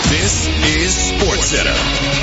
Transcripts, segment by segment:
This is SportsCenter.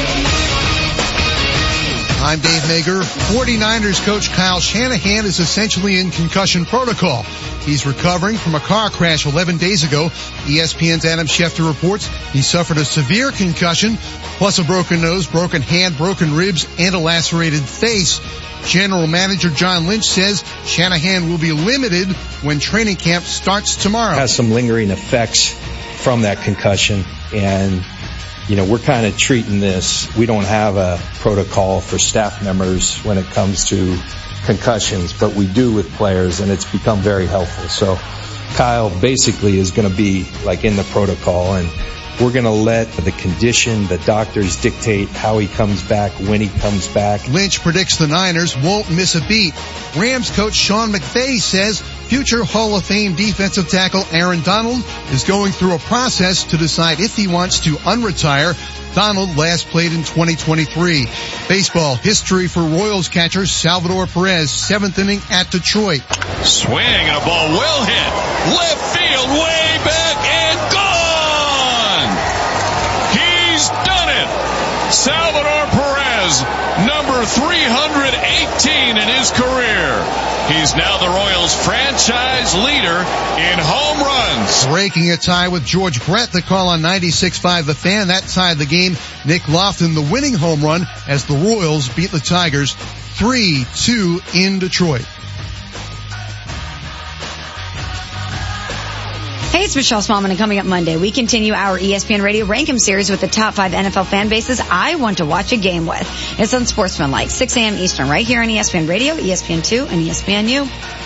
I'm Dave Mager. 49ers coach Kyle Shanahan is essentially in concussion protocol. He's recovering from a car crash 11 days ago. ESPN's Adam Schefter reports he suffered a severe concussion, plus a broken nose, broken hand, broken ribs, and a lacerated face. General Manager John Lynch says Shanahan will be limited when training camp starts tomorrow. Has some lingering effects from that concussion, and we're kind of treating this. We don't have a protocol for staff members when it comes to concussions, but we do with players, and it's become very helpful. So Kyle basically is going to be like in the protocol, and we're going to let the condition, the doctors dictate how he comes back, when he comes back. Lynch predicts the Niners won't miss a beat. Rams coach Sean McVay says future Hall of Fame defensive tackle Aaron Donald is going through a process to decide if he wants to unretire. Donald last played in 2023. Baseball history for Royals catcher Salvador Perez, 7th inning at Detroit. Swing and a ball well hit. Left field, way back and gone. He's done it. Salvador Perez, number 318 in his career. He's now the Royals franchise leader in home runs. Breaking a tie with George Brett, the call on 96.5 The Fan. That tied the game. Nick Lofton, the winning home run as the Royals beat the Tigers 3-2 in Detroit. Hey, it's Michelle Smallman, and coming up Monday, we continue our ESPN Radio Rank-'em series with the top 5 NFL fan bases I want to watch a game with. It's on Sportsmanlike, 6 a.m. Eastern, right here on ESPN Radio, ESPN2, and ESPNU.